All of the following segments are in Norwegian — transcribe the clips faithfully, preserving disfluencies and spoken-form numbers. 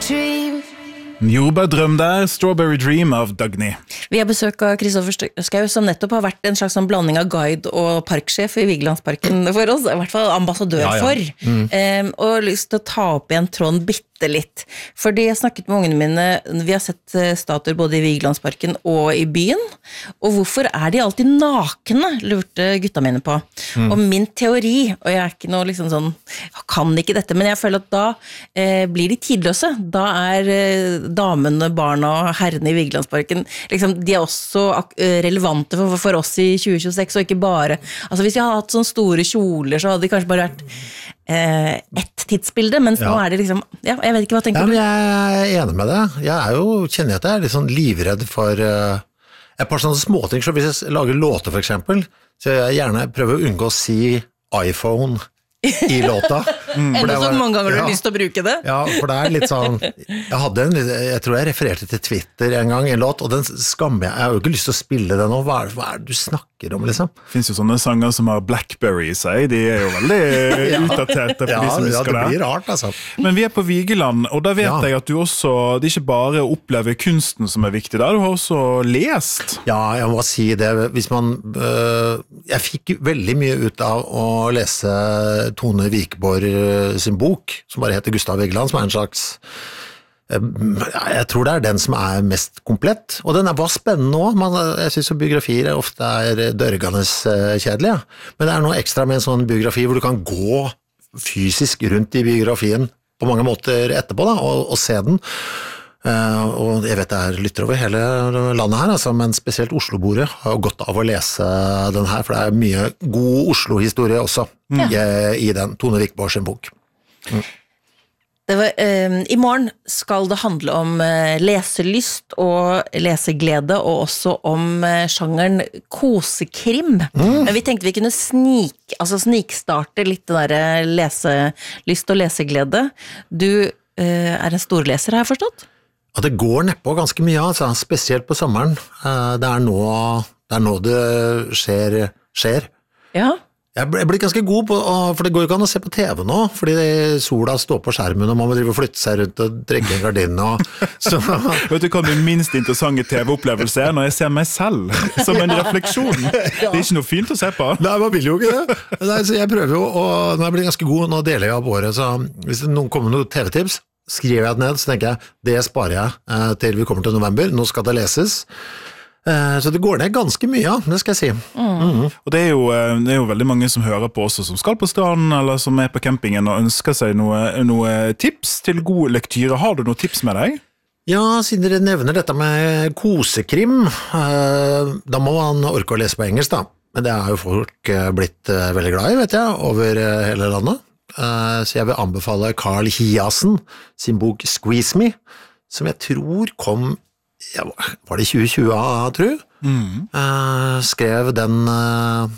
dream. Jordbærdrøm der, Strawberry Dream av Dagny. Vi har besøk av Kristoffer Schau, som nettopp har vært en slags sånn blanding av guide og parksjef i Vigelandsparken for oss, i hvert fall ambassadør ja, ja. for. Mm. Um, og har lyst til å ta opp igjen tråden bitte litt. Fordi jeg snakket med ungene mine, vi har sett statuer både i Vigelandsparken og i byen, og hvorfor er de alltid nakne, lurte gutta mine på. Mm. Og min teori, og jeg er ikke noe liksom sånn, jeg kan ikke dette, men jeg føler at da eh, blir de tidløse. Da er eh, damene, barna og herrene i Vigelandsparken, liksom, de er også relevante for, for oss i tjue tjueseks, og ikke bare, altså hvis jeg hadde hatt sånne store kjoler, så hadde det kanskje bare vært eh, ett tidsbilde, mens ja. nå er det liksom, ja, jeg vet ikke hva tenker ja, du? Jeg er enig med det. Jeg er jo, kjenner jeg at jeg er litt sånn livredd for uh, et par sånne småting, så hvis jeg lager låter for eksempel, så jeg gjerne prøver å unngå å si iPhone i låta. Mm. Enda så mange ganger du har ja, lyst til å bruke det. Ja, for det er litt sånn, jeg hadde en, jeg tror jeg refererte til Twitter en gang, en låt, og den skammer jeg, jeg har jo ikke lyst til å spille den nå, hva er, hva er det du snakker om liksom? Det finnes jo sånne sanger som har Blackberry i seg, de er jo veldig ja. utdaterte for ja, de som husker det. Ja, det blir rart altså. Men vi er på Vigeland, og da vet ja. jeg at du også, det er ikke bare å oppleve kunsten som er viktig der, du har også lest. Ja, jeg må si det, hvis man, øh, jeg fikk veldig mye ut av å lese Tone Vikeborg sin bok, som bare heter Gustav Vigeland, som er en slags, jeg tror det er den som er mest komplett, og den var spennende også, jeg synes jo biografier ofte er dørgende kjedelige, men det er noe ekstra med en sånn biografi hvor du kan gå fysisk rundt i biografien på mange måter etterpå da, og, og se den. Uh, og jeg vet det er lytter over hele landet her, altså, men spesielt Oslo-bordet har jo godt av å lese den her, for det er mye god Oslo-historie også mm. i, i den Tone Vikeborg sin bok. Mm. Det var, uh, I morgen skal det handle om uh, leselyst og leseglede, og også om uh, sjangeren kosekrim. Mm. Men vi tenkte vi kunne snik, altså snikstarte litt det der leselyst og leseglede. Du uh, er en storleser, har jeg forstått? Ja, det går nedpå ganske mye, altså, spesielt på sommeren. Det er nå det, er nå det skjer, skjer. Ja. Jeg blir ganske god på, for det går jo ikke an å se på T V nå, fordi sola står på skjermen, og man må drive og flytte seg rundt og trekke en gardin. Og, så. Vet du hva min minst interessante T V-opplevelse er når jeg ser meg selv, som en refleksjon? Ja. Det er ikke noe fint å se på. Nei, man vil jo ikke det. Nei, så jeg prøver jo, og når jeg blir ganske god, nå deler jeg av året, så hvis det noen kommer noen T V-tips, skriver jeg det ned, så tenker jeg, det sparer jeg eh, til vi kommer til november, nå skal det leses. Eh, så det går ned ganske mye, ja, det skal jeg si. Mm. Mm. Og det er, jo, det er jo veldig mange som hører på også, som skal på stranden, eller som er på campingen og ønsker seg noe, noe tips til god lektyre. Har du noen tips med deg? Ja, siden dere nevner dette med kosekrim, eh, da må man orke å lese på engelsk da. Men det er jo folk blitt eh, veldig glad i, vet jeg, over eh, hele landet. Uh, så jeg vil anbefale Carl Hiassen sin bok Squeeze Me, som jeg tror kom, ja, var det tjue tjue, tror jeg? Mm. Uh, skrev den, uh,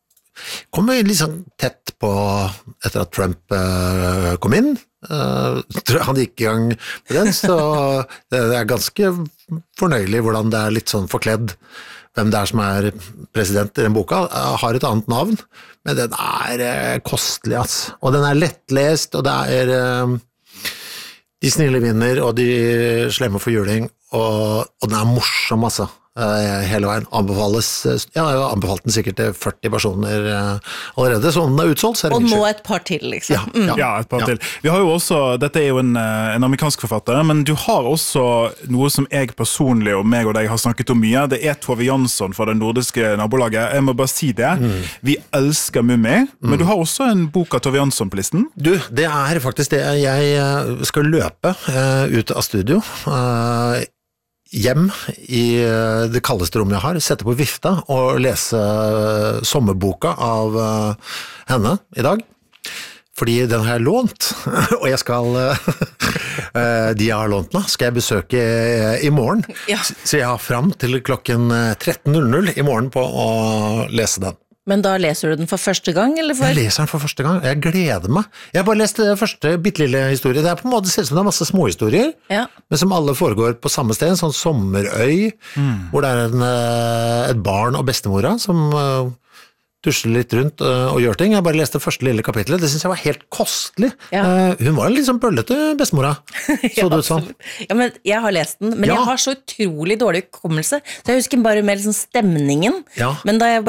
kom litt sånn tett på etter at Trump uh, kom inn, uh, tror jeg han gikk i gang med den, så det er ganske fornøyelig hvordan det er litt sånn forkledd. Hvem det er som er president i den boka, har et annet navn, men den er eh, kostelig, altså. Og den er lettlest, og det er eh, de snille vinner, og de slemme for juling, og, og den er morsom, altså. Uh, hele veien anbefales, ja, jeg har anbefalt den sikkert til førti personer uh, allerede, så om den er utsolgt, så er det og nå et par til, liksom. Ja, mm. ja, ja, et par ja. til. Vi har jo også, dette er jo en, en amerikansk forfatter, men du har også noe som jeg personlig og meg og deg har snakket om mye, det er Tove Jansson fra det nordiske nabolaget, jeg må bare si det, mm. vi elsker Mummi, mm. men du har også en bok av Tove Jansson på listen. Du, det er faktisk det, jeg skal løpe uh, ut av studio, uh, hjem i det kaldeste rommet jeg har, sette på vifta og lese sommerboka av henne i dag. Fordi den har jeg lånt, og jeg skal, de jeg har lånt nå, skal jeg besøke i morgen. Ja. Så jeg har frem til klokken tretten null null i morgen på å lese den. Men da leser du den for første gang, eller for? Jeg leser den for første gang, jeg gleder meg. Jeg har bare lest det første bittelille historie. Det er på en måte, det ser ut som det er masse småhistorier, ja. men som alle foregår på samme sted, en sånn sommerøy, mm. hvor det er en, et barn og bestemora som tusle litt rundt uh, og gjøre ting. Jeg bare leste første lille kapitlet, det synes jeg var helt kostelig. Ja. Uh, hun var liksom bøllete bestemora, så det ut sånn. Ja, men jeg har lest den, men Ja. jeg har så utrolig dårlig hukommelse, så jeg husker bare mer liksom stemningen. Ja. Men da jeg